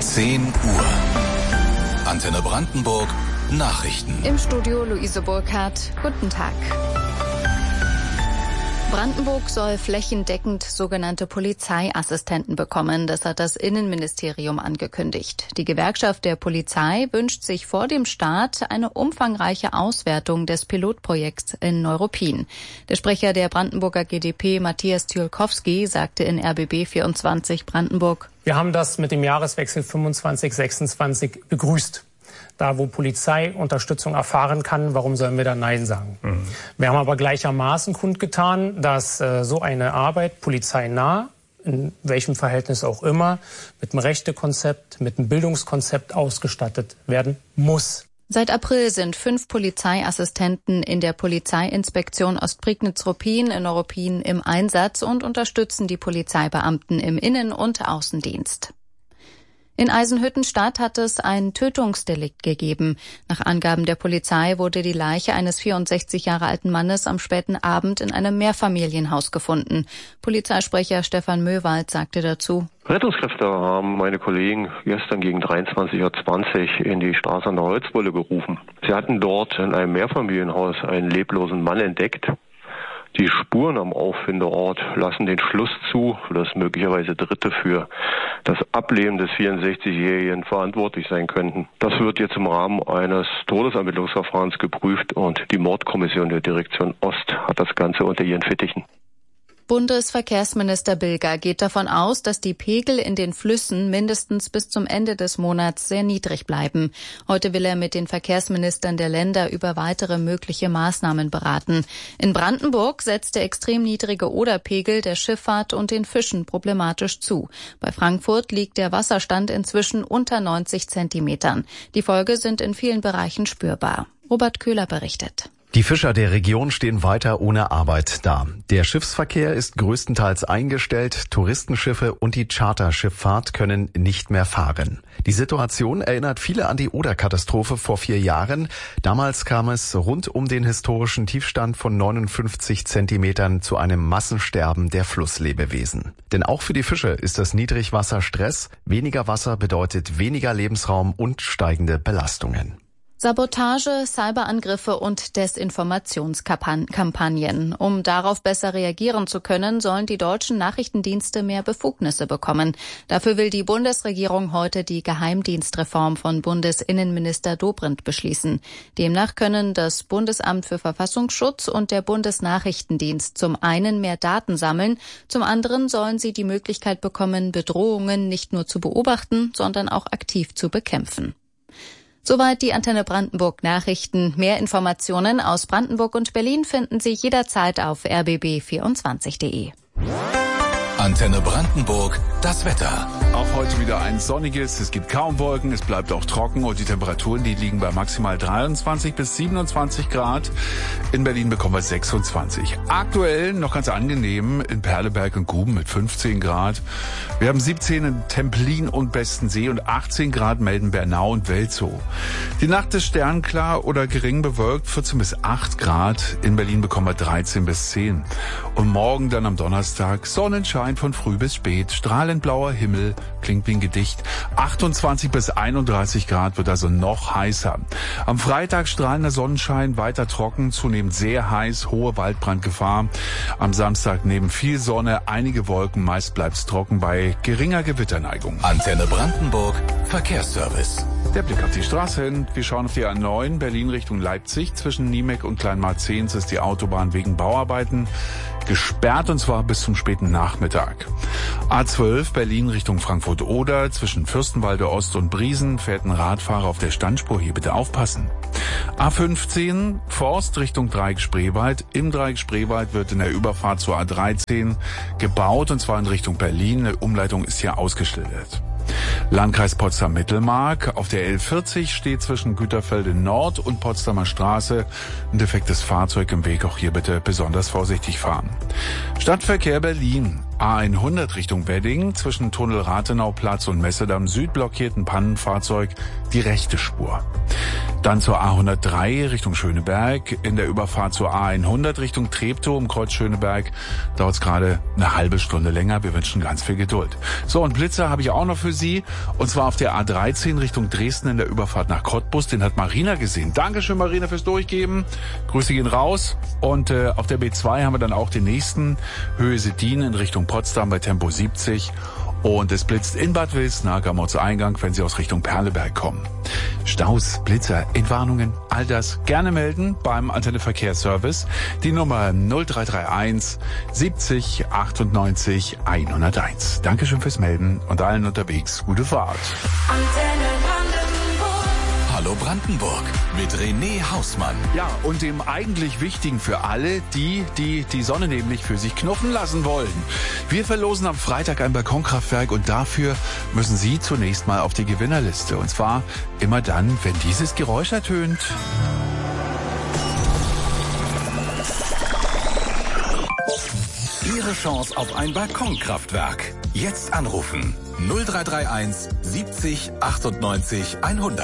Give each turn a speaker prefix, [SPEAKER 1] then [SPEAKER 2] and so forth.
[SPEAKER 1] 10 Uhr. Antenne Brandenburg, Nachrichten.
[SPEAKER 2] Im Studio Luise Burkhardt. Guten Tag. Brandenburg soll flächendeckend sogenannte Polizeiassistenten bekommen. Das hat das Innenministerium angekündigt. Die Gewerkschaft der Polizei wünscht sich vor dem Start eine umfangreiche Auswertung des Pilotprojekts in Neuruppin. Der Sprecher der Brandenburger GdP, Matthias Thiolkowski, sagte in RBB 24 Brandenburg:
[SPEAKER 3] Wir haben das mit dem Jahreswechsel 25/26 begrüßt. Da, wo Polizei Unterstützung erfahren kann, warum sollen wir da Nein sagen? Wir haben aber gleichermaßen kundgetan, dass so eine Arbeit polizeinah, in welchem Verhältnis auch immer, mit einem Rechtekonzept, mit einem Bildungskonzept ausgestattet werden muss.
[SPEAKER 2] Seit April sind 5 Polizeiassistenten in der Polizeiinspektion Ostprignitz-Ruppin in Neuruppin im Einsatz und unterstützen die Polizeibeamten im Innen- und Außendienst. In Eisenhüttenstadt hat es ein Tötungsdelikt gegeben. Nach Angaben der Polizei wurde die Leiche eines 64 Jahre alten Mannes am späten Abend in einem Mehrfamilienhaus gefunden. Polizeisprecher Stefan Möwald sagte dazu:
[SPEAKER 4] Rettungskräfte haben meine Kollegen gestern gegen 23:20 Uhr in die Straße an der Holzwolle gerufen. Sie hatten dort in einem Mehrfamilienhaus einen leblosen Mann entdeckt. Die Spuren am Auffindeort lassen den Schluss zu, dass möglicherweise Dritte für das Ableben des 64-Jährigen verantwortlich sein könnten. Das wird jetzt im Rahmen eines Todesermittlungsverfahrens geprüft und die Mordkommission der Direktion Ost hat das Ganze unter ihren Fittichen.
[SPEAKER 2] Bundesverkehrsminister Bilger geht davon aus, dass die Pegel in den Flüssen mindestens bis zum Ende des Monats sehr niedrig bleiben. Heute will er mit den Verkehrsministern der Länder über weitere mögliche Maßnahmen beraten. In Brandenburg setzt der extrem niedrige Oderpegel der Schifffahrt und den Fischen problematisch zu. Bei Frankfurt liegt der Wasserstand inzwischen unter 90 Zentimetern. Die Folgen sind in vielen Bereichen spürbar. Robert Köhler berichtet.
[SPEAKER 5] Die Fischer der Region stehen weiter ohne Arbeit da. Der Schiffsverkehr ist größtenteils eingestellt, Touristenschiffe und die Charterschifffahrt können nicht mehr fahren. Die Situation erinnert viele an die Oder-Katastrophe vor 4 Jahren. Damals kam es rund um den historischen Tiefstand von 59 Zentimetern zu einem Massensterben der Flusslebewesen. Denn auch für die Fische ist das Niedrigwasser Stress. Weniger Wasser bedeutet weniger Lebensraum und steigende Belastungen.
[SPEAKER 2] Sabotage, Cyberangriffe und Desinformationskampagnen. Um darauf besser reagieren zu können, sollen die deutschen Nachrichtendienste mehr Befugnisse bekommen. Dafür will die Bundesregierung heute die Geheimdienstreform von Bundesinnenminister Dobrindt beschließen. Demnach können das Bundesamt für Verfassungsschutz und der Bundesnachrichtendienst zum einen mehr Daten sammeln, zum anderen sollen sie die Möglichkeit bekommen, Bedrohungen nicht nur zu beobachten, sondern auch aktiv zu bekämpfen. Soweit die Antenne Brandenburg Nachrichten. Mehr Informationen aus Brandenburg und Berlin finden Sie jederzeit auf rbb24.de.
[SPEAKER 1] Antenne Brandenburg, das Wetter.
[SPEAKER 6] Auch heute wieder ein sonniges, es gibt kaum Wolken, es bleibt auch trocken und die Temperaturen, die liegen bei maximal 23 bis 27 Grad. In Berlin bekommen wir 26. Aktuell noch ganz angenehm in Perleberg und Guben mit 15 Grad. Wir haben 17 in Templin und Bestensee und 18 Grad melden Bernau und Welzow. Die Nacht ist sternklar oder gering bewölkt, 14 bis 8 Grad. In Berlin bekommen wir 13 bis 10. Und morgen dann am Donnerstag Sonnenschein von früh bis spät, strahlend blauer Himmel, klingt wie ein Gedicht. 28 bis 31 Grad wird also noch heißer. Am Freitag strahlender Sonnenschein, weiter trocken, zunehmend sehr heiß, hohe Waldbrandgefahr. Am Samstag neben viel Sonne, einige Wolken, meist bleibt's trocken bei geringer Gewitterneigung.
[SPEAKER 1] Antenne Brandenburg, Verkehrsservice.
[SPEAKER 6] Der Blick auf die Straße hin. Wir schauen auf die A9, Berlin Richtung Leipzig. Zwischen Niemek und Kleinmarzehns ist die Autobahn wegen Bauarbeiten gesperrt, und zwar bis zum späten Nachmittag. A12, Berlin Richtung Frankfurt-Oder. Zwischen Fürstenwalde Ost und Briesen fährt ein Radfahrer auf der Standspur. Hier bitte aufpassen. A15, Forst Richtung Dreieck Spreewald. Im Dreieck Spreewald wird in der Überfahrt zur A13 gebaut, und zwar in Richtung Berlin. Eine Umleitung ist hier ausgeschildert. Landkreis Potsdam-Mittelmark. Auf der L40 steht zwischen Güterfelde Nord und Potsdamer Straße ein defektes Fahrzeug im Weg. Auch hier bitte besonders vorsichtig fahren. Stadtverkehr Berlin. A100 Richtung Wedding. Zwischen Tunnel Rathenauplatz und Messedamm Süd blockiert ein Pannenfahrzeug die rechte Spur. Dann zur A103 Richtung Schöneberg. In der Überfahrt zur A100 Richtung Treptow im Kreuz Schöneberg dauert es gerade eine halbe Stunde länger. Wir wünschen ganz viel Geduld. So, und Blitzer habe ich auch noch für Sie. Und zwar auf der A13 Richtung Dresden in der Überfahrt nach Cottbus. Den hat Marina gesehen. Dankeschön, Marina, fürs Durchgeben. Grüße gehen raus. Und auf der B2 haben wir dann auch den nächsten. Höhe Seddin in Richtung Potsdam bei Tempo 70. Und es blitzt in Bad Wilsnack am Ortseingang, wenn Sie aus Richtung Perleberg kommen. Staus, Blitzer, Entwarnungen, all das gerne melden beim Antenne Verkehrsservice. Die Nummer 0331 70 98 101. Dankeschön fürs Melden und allen unterwegs gute Fahrt.
[SPEAKER 1] Hallo Brandenburg mit René Hausmann.
[SPEAKER 6] Ja, und dem eigentlich Wichtigen für alle, die Sonne nämlich für sich knuffen lassen wollen. Wir verlosen am Freitag ein Balkonkraftwerk und dafür müssen Sie zunächst mal auf die Gewinnerliste. Und zwar immer dann, wenn dieses Geräusch ertönt.
[SPEAKER 1] Ihre Chance auf ein Balkonkraftwerk. Jetzt anrufen 0331 70 98 100.